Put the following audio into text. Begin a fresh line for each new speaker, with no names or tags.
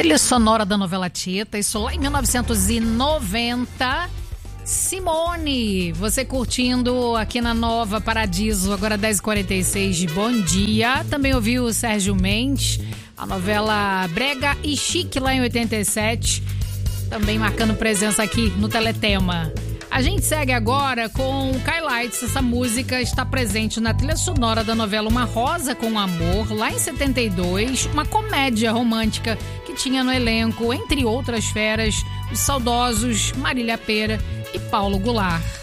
Trilha sonora da novela Tita, isso lá em 1990. Simone, você curtindo aqui na Nova Paradiso, agora 10h46, bom dia. Também ouviu o Sérgio Mendes, a novela Brega e Chique lá em 87, também marcando presença aqui no Teletema. A gente segue agora com o Kylights. Essa música está presente na trilha sonora da novela Uma Rosa com Amor, lá em 72, uma comédia romântica que tinha no elenco, entre outras feras, os saudosos Marília Pêra e Paulo Goulart.